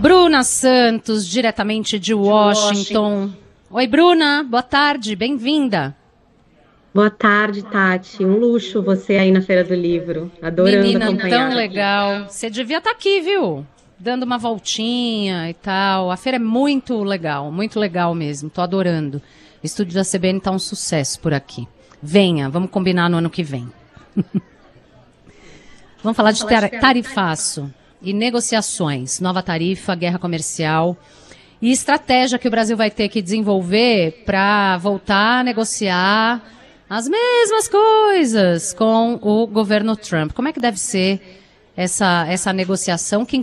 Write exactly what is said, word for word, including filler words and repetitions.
Bruna Santos, diretamente de Washington. Oi, Bruna, boa tarde, bem-vinda. Boa tarde, Tati. Um luxo você aí na Feira do Livro. Adorando Menina, acompanhar. tão legal. Você devia estar aqui, viu? Dando uma voltinha e tal. A feira é muito legal, muito legal mesmo. Tô adorando. O estúdio da C B N tá um sucesso por aqui. Venha, vamos combinar no ano que vem. Vamos falar de tar- tarifaço e negociações. Nova tarifa, guerra comercial e estratégia que o Brasil vai ter que desenvolver para voltar a negociar as mesmas coisas com o governo Trump. Como é que deve ser essa, essa negociação que